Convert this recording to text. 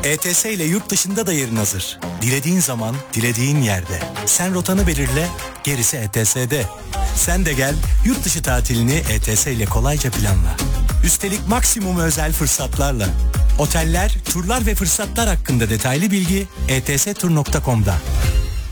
ETS ile yurt dışında da yerin hazır. Dilediğin zaman, dilediğin yerde. Sen rotanı belirle, gerisi ETS'de. Sen de gel, yurt dışı tatilini ETS ile kolayca planla. Üstelik maksimum özel fırsatlarla. Oteller, turlar ve fırsatlar hakkında detaylı bilgi etstur.com'da.